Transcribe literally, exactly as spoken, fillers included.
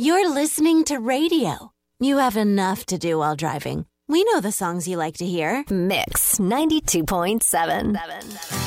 You're listening to radio. You have enough to do while driving. We know the songs you like to hear. Mix ninety-two point seven.